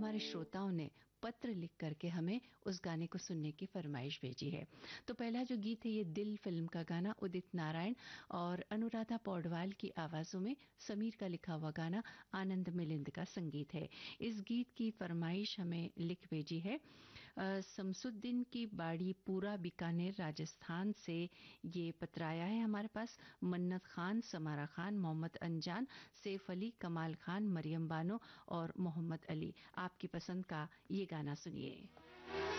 हमारे श्रोताओं ने पत्र लिख करके हमें उस गाने को सुनने की फरमाइश भेजी है। तो पहला जो गीत है ये दिल फिल्म का गाना, उदित नारायण और अनुराधा पौडवाल की आवाजों में समीर का लिखा हुआ गाना, आनंद मिलिंद का संगीत है। इस गीत की फरमाइश हमें लिख भेजी है शमसुद्दीन की बाड़ी, पूरा बीकानेर, राजस्थान से ये पत्र आया है हमारे पास। मन्नत खान, समारा खान, मोहम्मद अनजान, सैफ अली, कमाल खान, मरियम बानो और मोहम्मद अली, आपकी पसंद का ये गाना सुनिए।